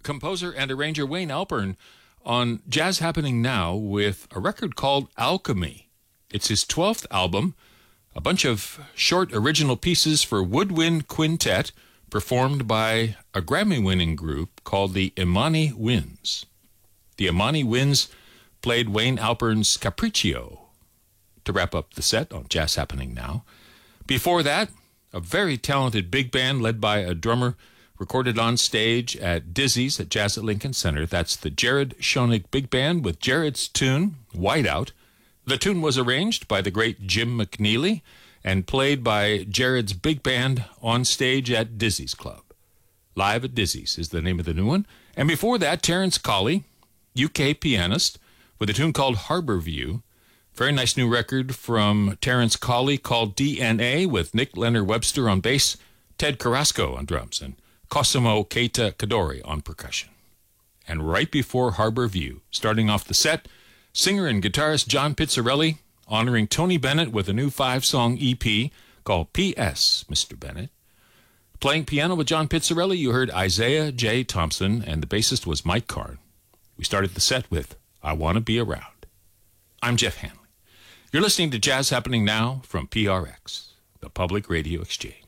composer and arranger Wayne Alpern on Jazz Happening Now with a record called Alchemy. It's his 12th album, a bunch of short original pieces for woodwind quintet performed by a Grammy-winning group called the Imani Winds. The Imani Winds played Wayne Alpern's Capriccio to wrap up the set on Jazz Happening Now. Before that, a very talented big band led by a drummer recorded on stage at Dizzy's at Jazz at Lincoln Center. That's the Jared Schoenig Big Band with Jared's tune, Whiteout. The tune was arranged by the great Jim McNeely and played by Jared's Big Band on stage at Dizzy's Club. Live at Dizzy's is the name of the new one. And before that, Terence Colley, UK pianist, with a tune called Harbor View. Very nice new record from Terence Colley called DNA with Nick Leonard Webster on bass, Ted Carrasco on drums, and Cosimo Keita Kadori on percussion. And right before Harbor View, starting off the set, singer and guitarist John Pizzarelli honoring Tony Bennett with a new 5-song EP called P.S., Mr. Bennett. Playing piano with John Pizzarelli, you heard Isaiah J. Thompson, and the bassist was Mike Karn. We started the set with I Want to Be Around. I'm Jeff Hanley. You're listening to Jazz Happening Now from PRX, the Public Radio Exchange.